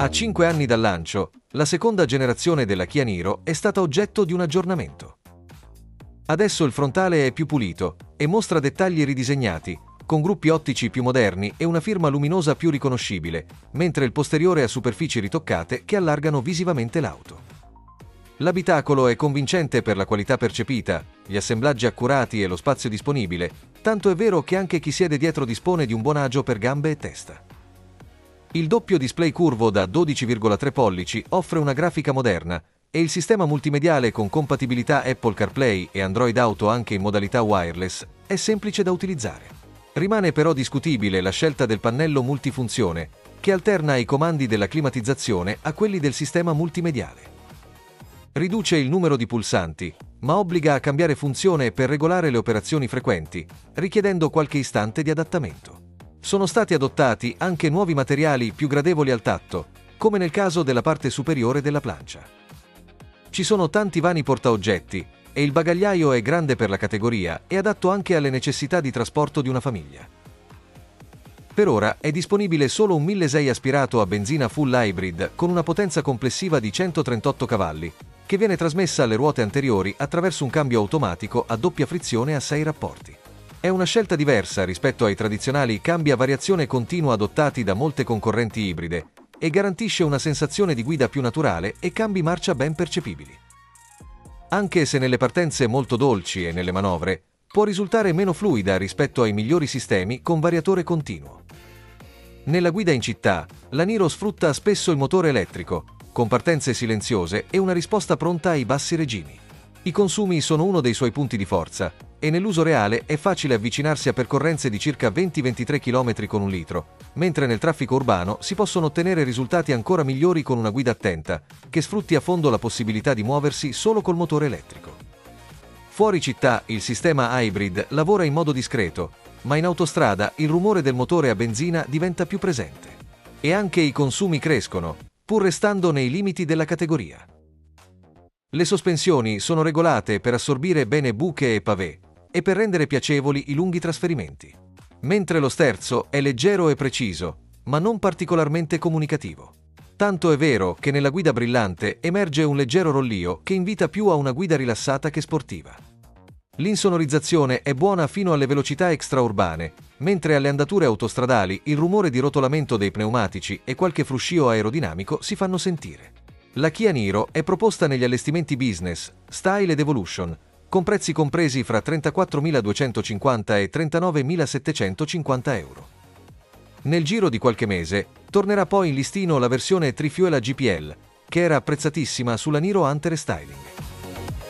A 5 anni dal lancio, la seconda generazione della Kia Niro è stata oggetto di un aggiornamento. Adesso il frontale è più pulito e mostra dettagli ridisegnati, con gruppi ottici più moderni e una firma luminosa più riconoscibile, mentre il posteriore ha superfici ritoccate che allargano visivamente l'auto. L'abitacolo è convincente per la qualità percepita, gli assemblaggi accurati e lo spazio disponibile, tanto è vero che anche chi siede dietro dispone di un buon agio per gambe e testa. Il doppio display curvo da 12,3 pollici offre una grafica moderna e il sistema multimediale con compatibilità Apple CarPlay e Android Auto anche in modalità wireless è semplice da utilizzare. Rimane però discutibile la scelta del pannello multifunzione, che alterna i comandi della climatizzazione a quelli del sistema multimediale. Riduce il numero di pulsanti, ma obbliga a cambiare funzione per regolare le operazioni frequenti, richiedendo qualche istante di adattamento. Sono stati adottati anche nuovi materiali più gradevoli al tatto, come nel caso della parte superiore della plancia. Ci sono tanti vani portaoggetti e il bagagliaio è grande per la categoria e adatto anche alle necessità di trasporto di una famiglia. Per ora è disponibile solo un 1600 aspirato a benzina full hybrid con una potenza complessiva di 138 cavalli, che viene trasmessa alle ruote anteriori attraverso un cambio automatico a doppia frizione a 6 rapporti. È una scelta diversa rispetto ai tradizionali cambi a variazione continua adottati da molte concorrenti ibride e garantisce una sensazione di guida più naturale e cambi marcia ben percepibili. Anche se nelle partenze molto dolci e nelle manovre, può risultare meno fluida rispetto ai migliori sistemi con variatore continuo. Nella guida in città, la Niro sfrutta spesso il motore elettrico, con partenze silenziose e una risposta pronta ai bassi regimi. I consumi sono uno dei suoi punti di forza e nell'uso reale è facile avvicinarsi a percorrenze di circa 20-23 km con un litro, mentre nel traffico urbano si possono ottenere risultati ancora migliori con una guida attenta, che sfrutti a fondo la possibilità di muoversi solo col motore elettrico. Fuori città il sistema hybrid lavora in modo discreto, ma in autostrada il rumore del motore a benzina diventa più presente. E anche i consumi crescono, pur restando nei limiti della categoria. Le sospensioni sono regolate per assorbire bene buche e pavé e per rendere piacevoli i lunghi trasferimenti. Mentre lo sterzo è leggero e preciso, ma non particolarmente comunicativo. Tanto è vero che nella guida brillante emerge un leggero rollio che invita più a una guida rilassata che sportiva. L'insonorizzazione è buona fino alle velocità extraurbane, mentre alle andature autostradali il rumore di rotolamento dei pneumatici e qualche fruscio aerodinamico si fanno sentire. La Kia Niro è proposta negli allestimenti Business, Style ed Evolution, con prezzi compresi fra 34.250 e 39.750 euro. Nel giro di qualche mese, tornerà poi in listino la versione Trifuela GPL, che era apprezzatissima sulla Niro Ante Restyling.